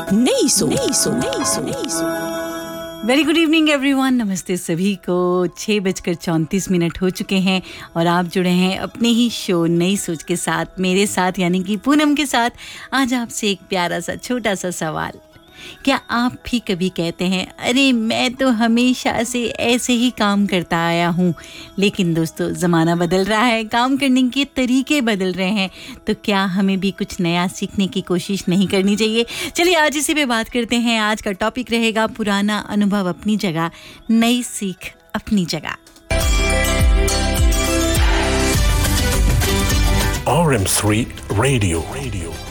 नई सोच। Very good evening everyone, नमस्ते सभी को। 6:34 हो चुके हैं और आप जुड़े हैं अपने ही शो नई सोच के साथ, मेरे साथ यानी कि पूनम के साथ। आज आपसे एक प्यारा सा छोटा सा सवाल, क्या आप भी कभी कहते हैं अरे मैं तो हमेशा से ऐसे ही काम करता आया हूँ, लेकिन दोस्तों ज़माना बदल रहा है, काम करने के तरीके बदल रहे हैं, तो क्या हमें भी कुछ नया सीखने की कोशिश नहीं करनी चाहिए? चलिए आज इसी पे बात करते हैं। आज का टॉपिक रहेगा पुराना अनुभव अपनी जगह, नई सीख अपनी जगह। RM3 Radio.